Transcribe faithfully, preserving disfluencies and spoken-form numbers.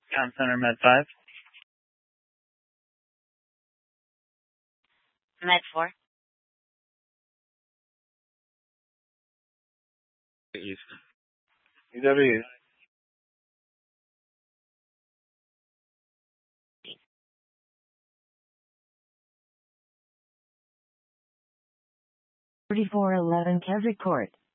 Town Center Med five. Med four. East. E W. thirty-four eleven Keswick Court.